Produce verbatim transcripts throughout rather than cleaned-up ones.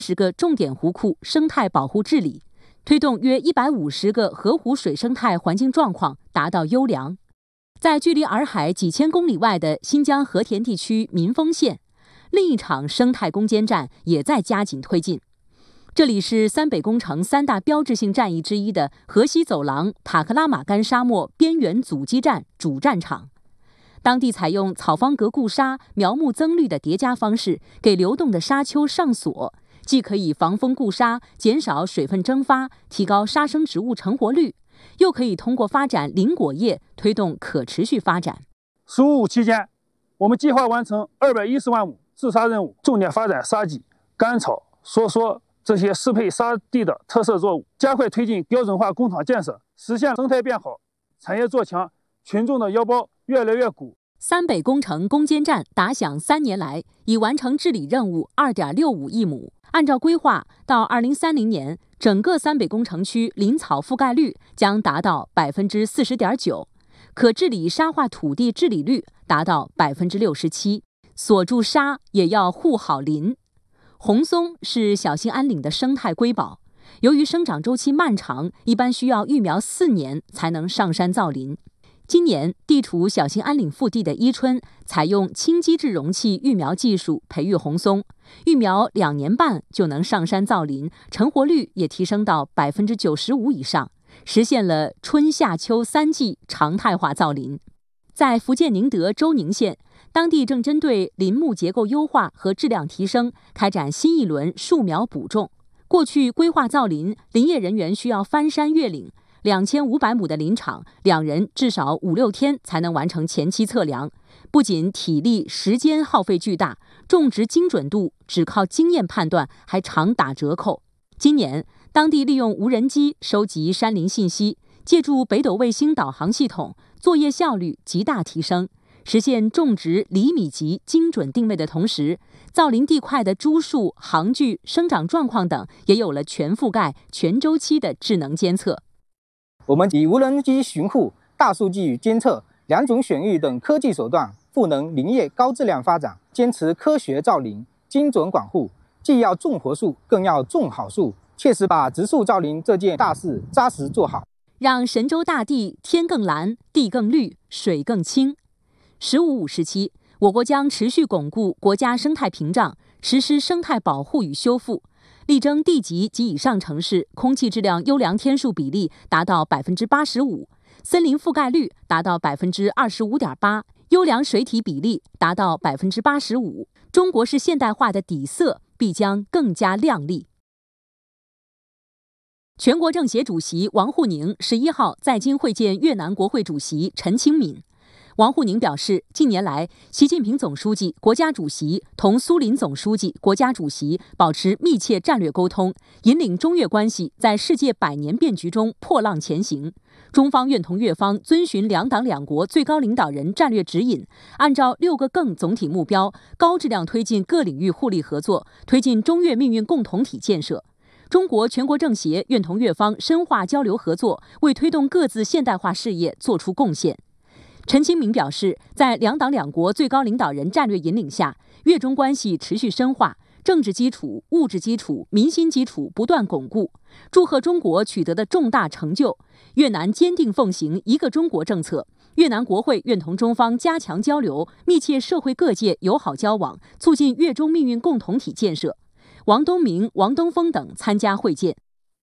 十个重点湖库生态保护治理，推动约一百五十个河湖水生态环境状况达到优良。在距离洱海几千公里外的新疆和田地区民丰县，另一场生态攻坚战也在加紧推进。这里是三北工程三大标志性战役之一的河西走廊塔克拉玛干沙漠边缘阻击战主战场。当地采用草方格固沙、苗木增绿的叠加方式，给流动的沙丘上锁，既可以防风固沙，减少水分蒸发，提高沙生植物成活率，又可以通过发展林果业推动可持续发展。 十五期间，我们计划完成二百一十万亩治沙任务，重点发展沙棘、甘草、梭梭这些适配沙地的特色作物，加快推进标准化工厂建设，实现生态变好、产业做强，群众的腰包越来越鼓。 三北工程攻坚战打响三年来，已完成治理任务 二点六五亿亩。按照规划，到二零三零年，整个三北工程区林草覆盖率将达到 百分之四十点九， 可治理沙化土地治理率达到 百分之六十七。锁住沙也要护好林。红松是小兴安岭的生态瑰宝，由于生长周期漫长，一般需要育苗四年才能上山造林。今年，地处小兴安岭腹地的伊春采用轻基质容器育苗技术培育红松，育苗两年半就能上山造林，成活率也提升到 百分之九十五 以上，实现了春夏秋三季常态化造林。在福建宁德周宁县，当地正针对林木结构优化和质量提升，开展新一轮树苗补种。过去规划造林，林业人员需要翻山越岭，两千五百亩的林场，两人至少五六天才能完成前期测量，不仅体力时间耗费巨大，种植精准度只靠经验判断还常打折扣。今年，当地利用无人机收集山林信息，借助北斗卫星导航系统，作业效率极大提升，实现种植厘米级精准定位的同时，造林地块的株数、行距、生长状况等也有了全覆盖、全周期的智能监测。 我们以无人机巡护、大数据监测、两种选育等科技手段，赋能林业高质量发展，坚持科学造林、精准管护，既要种活树，更要种好树，切实把植树造林这件大事扎实做好， 让神州大地天更蓝、地更绿、水更清。十五五时期，我国将持续巩固国家生态屏障，实施生态保护与修复，力争地级及以上城市空气质量优良天数比例达到 百分之八十五， 森林覆盖率达到 百分之二十五点八， 优良水体比例达到 百分之八十五。 中国式现代化的底色必将更加亮丽。全国政协主席王沪宁十一号在京会见越南国会主席陈清敏。王沪宁表示，近年来，习近平总书记、国家主席同苏林总书记、国家主席保持密切战略沟通，引领中越关系在世界百年变局中破浪前行。中方愿同越方遵循两党两国最高领导人战略指引，按照六个更总体目标，高质量推进各领域互利合作，推进中越命运共同体建设。中国全国政协愿同越方深化交流合作，为推动各自现代化事业作出贡献。陈清敏表示，在两党两国最高领导人战略引领下，越中关系持续深化，政治基础、物质基础、民心基础不断巩固，祝贺中国取得的重大成就。越南坚定奉行一个中国政策，越南国会愿同中方加强交流，密切社会各界友好交往，促进越中命运共同体建设。王东明、王登峰等参加会见。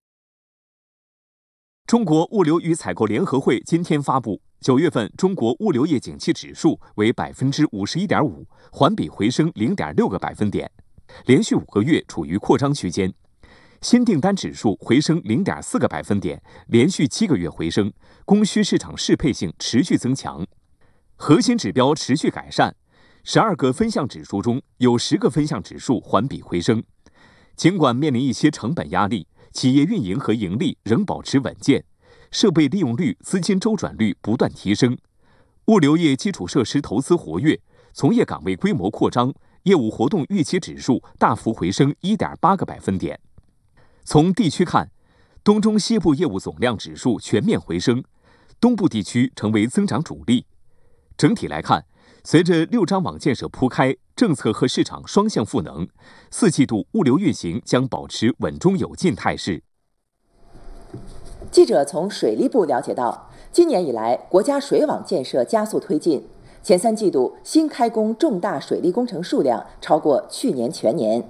中国物流与采购联合会今天发布，九月份中国物流业景气指数为 百分之五十一点五， 环比回升 零点六个百分点，连续五个月处于扩张区间。新订单指数回升 零点四个百分点，连续七个月回升，供需市场适配性持续增强。核心指标持续改善，十二个分项指数中有十个分项指数环比回升。尽管面临一些成本压力，企业运营和盈利仍保持稳健，设备利用率、资金周转率不断提升，物流业基础设施投资活跃，从业岗位规模扩张，业务活动预期指数大幅回升 一点八个百分点。从地区看，东中西部业务总量指数全面回升，东部地区成为增长主力。整体来看， 随着六张网建设铺开，政策和市场双向赋能，四季度物流运行将保持稳中有进态势。 记者从水利部了解到，今年以来，国家水网建设加速推进，前三季度新开工重大水利工程数量超过去年全年。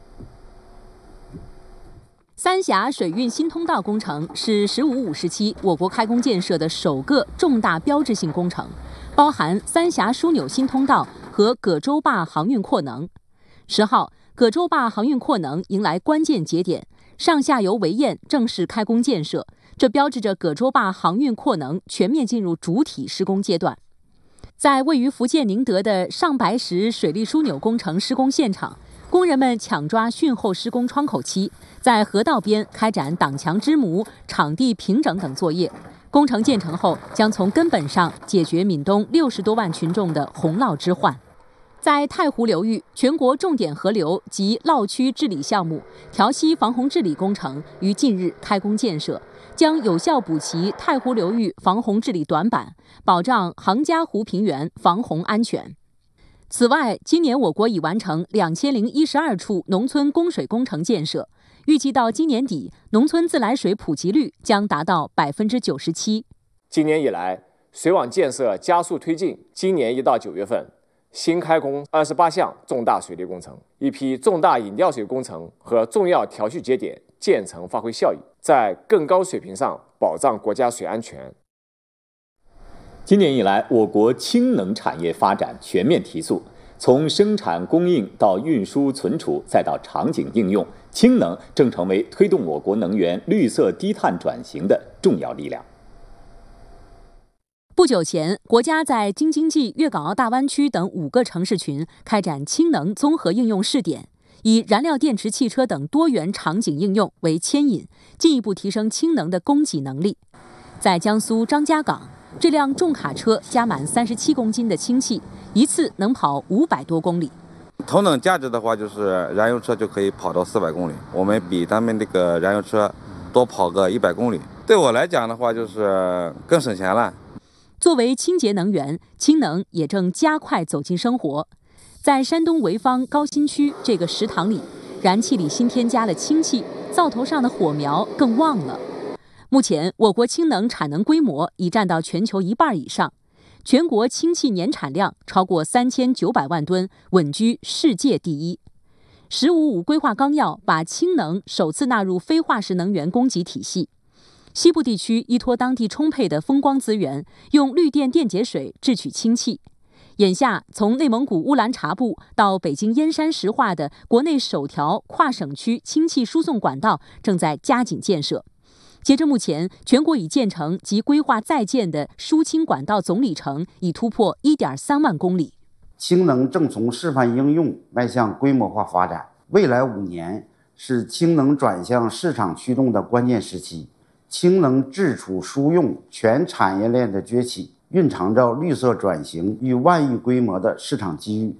三峡水运新通道工程是“十五五”时期我国开工建设的首个重大标志性工程，包含三峡枢纽新通道和葛洲坝航运扩能。十号，葛洲坝航运扩能迎来关键节点，上下游围堰正式开工建设，这标志着葛洲坝航运扩能全面进入主体施工阶段。在位于福建宁德的上白石水利枢纽工程施工现场，工人们抢抓汛后施工窗口期，在河道边开展挡墙支模、场地平整等作业。工程建成后，将从根本上解决闽东六十多万群众的洪涝之患。在太湖流域，全国重点河流及涝区治理项目调溪防洪治理工程于近日开工建设，将有效补齐太湖流域防洪治理短板，保障杭嘉湖平原防洪安全。此外，今年我国已完成两千零一十二处农村供水工程建设，预计到今年底，农村自来水普及率将达到百分之九十七。 今年以来，水网建设加速推进，今年一到九月份，新开工二十八项重大水利工程，一批重大引调水工程和重要调蓄节点建成发挥效益，在更高水平上保障国家水安全。 今年以来，我国氢能产业发展全面提速，从生产供应到运输存储，再到场景应用，氢能正成为推动我国能源绿色低碳转型的重要力量。 不久前，国家在京津冀粤港澳大湾区等五个城市群开展氢能综合应用试点，以燃料电池汽车等多元场景应用为牵引，进一步提升氢能的供给能力。在江苏张家港，这辆重卡车加满三十七公斤的氢气，一次能跑五百多公里。 头等价值的话，就是燃油车就可以跑到四百公里，我们比他们这个燃油车多跑个一百公里。对我来讲的话，就是更省钱了。 作为清洁能源，氢能也正加快走进生活。在山东潍坊高新区这个食堂里，燃气里新添加了氢气，灶头上的火苗更旺了。目前，我国氢能产能规模已占到全球一半以上，全国氢气年产量超过三千九百万吨，稳居世界第一。“十五五”规划纲要把氢能首次纳入非化石能源供给体系。西部地区依托当地充沛的风光资源，用绿电电解水制取氢气。眼下，从内蒙古乌兰察布到北京燕山石化的国内首条跨省区氢气输送管道正在加紧建设。截至目前，全国已建成及规划在建的输氢管道总里程已突破 一点三万公里。 氢能正从示范应用迈向规模化发展，未来五年是氢能转向市场驱动的关键时期。氢能制储输用全产业链的崛起，蕴藏着绿色转型与万亿规模的市场机遇。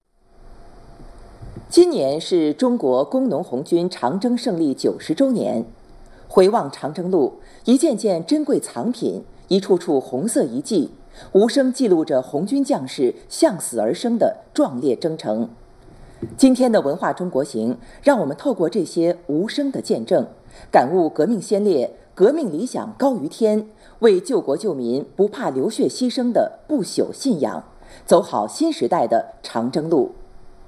今年是中国工农红军长征胜利九十周年，回望长征路，一件件珍贵藏品，一处处红色遗迹，无声记录着红军将士向死而生的壮烈征程。今天的文化中国行，让我们透过这些无声的见证，感悟革命先烈革命理想高于天，为救国救民不怕流血牺牲的不朽信仰，走好新时代的长征路。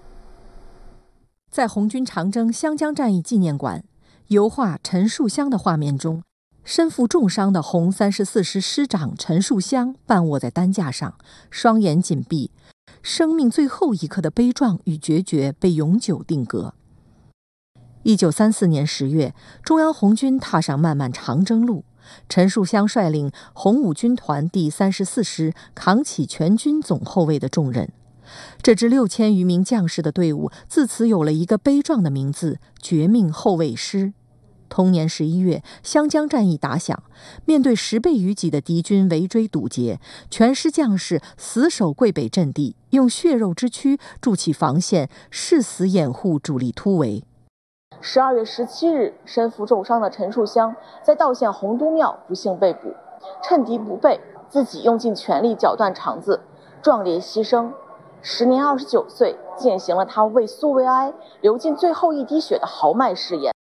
在红军长征湘江战役纪念馆，油画陈树湘的画面中，身负重伤的红三十四师师长陈树湘半卧在担架上，双眼紧闭，生命最后一刻的悲壮与决绝被永久定格。一九三四年十月，中央红军踏上漫漫长征路，陈树湘率领红五军团第三十四师扛起全军总后卫的重任。这支六千余名将士的队伍自此有了一个悲壮的名字——绝命后卫师。同年十一月，湘江战役打响，面对十倍于己的敌军围追堵截，全师将士死守桂北阵地，用血肉之躯筑起防线，誓死掩护主力突围。 十二月十七日，身负重伤的陈树湘在道县洪都庙不幸被捕，趁敌不备，自己用尽全力绞断肠子， 壮烈牺牲。时年二十九岁，践行了他为苏维埃流尽最后一滴血的豪迈誓言。